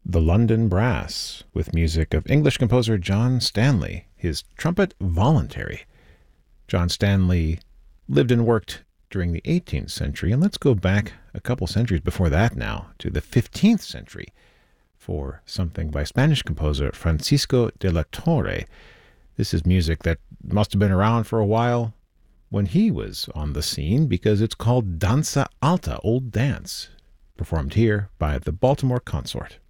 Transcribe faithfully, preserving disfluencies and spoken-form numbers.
The London Brass, with music of English composer John Stanley, his trumpet voluntary. John Stanley lived and worked during the eighteenth century, and let's go back a couple centuries before that now, to the fifteenth century, for something by Spanish composer Francisco de la Torre. This is music that must have been around for a while when he was on the scene, because it's called Danza Alta, Old Dance, performed here by the Baltimore Consort.